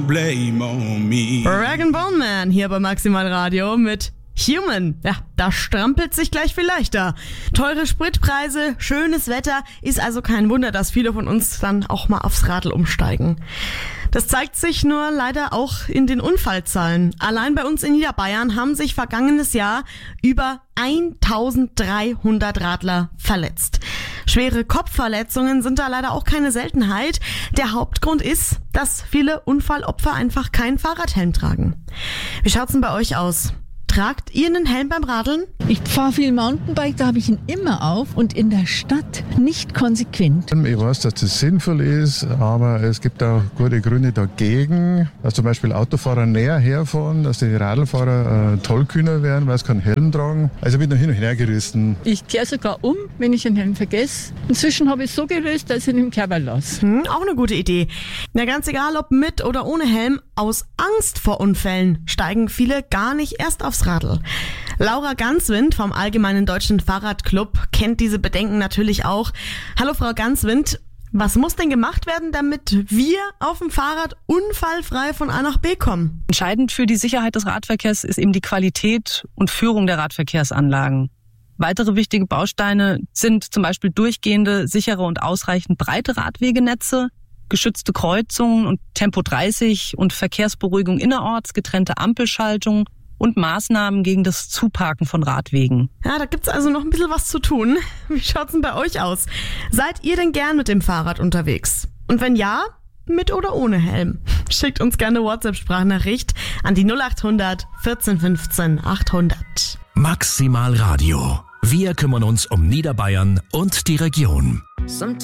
Blame on me. Rag & Bone Man hier bei Maximal Radio mit Human. Ja, da strampelt sich gleich viel leichter. Teure Spritpreise, schönes Wetter, ist also kein Wunder, dass viele von uns dann auch mal aufs Radl umsteigen. Das zeigt sich nur leider auch in den Unfallzahlen. Allein bei uns in Niederbayern haben sich vergangenes Jahr über 1300 Radler verletzt. Schwere Kopfverletzungen sind da leider auch keine Seltenheit. Der Hauptgrund ist, dass viele Unfallopfer einfach keinen Fahrradhelm tragen. Wie schaut's denn bei euch aus? Tragt ihr einen Helm beim Radeln? Ich fahre viel Mountainbike, da habe ich ihn immer auf und in der Stadt nicht konsequent. Ich weiß, dass das sinnvoll ist, aber es gibt auch gute Gründe dagegen, dass zum Beispiel Autofahrer näher herfahren, dass die Radlfahrer tollkühner werden, weil sie keinen Helm tragen. Also wird noch hin und her gerissen. Ich kehre sogar um, wenn ich einen Helm vergesse. Inzwischen habe ich es so gelöst, dass ich ihn im Körper lasse. Auch eine gute Idee. Na, ganz egal, ob mit oder ohne Helm, aus Angst vor Unfällen steigen viele gar nicht erst aufs Radl. Laura Ganswind vom Allgemeinen Deutschen Fahrradclub kennt diese Bedenken natürlich auch. Hallo Frau Ganswind, was muss denn gemacht werden, damit wir auf dem Fahrrad unfallfrei von A nach B kommen? Entscheidend für die Sicherheit des Radverkehrs ist eben die Qualität und Führung der Radverkehrsanlagen. Weitere wichtige Bausteine sind zum Beispiel durchgehende, sichere und ausreichend breite Radwegenetze, geschützte Kreuzungen und Tempo 30 und Verkehrsberuhigung innerorts, getrennte Ampelschaltung und Maßnahmen gegen das Zuparken von Radwegen. Ja, da gibt's also noch ein bisschen was zu tun. Wie schaut's denn bei euch aus? Seid ihr denn gern mit dem Fahrrad unterwegs? Und wenn ja, mit oder ohne Helm? Schickt uns gerne eine WhatsApp-Sprachnachricht an die 0800 14 15 800. Maximal Radio. Wir kümmern uns um Niederbayern und die Region.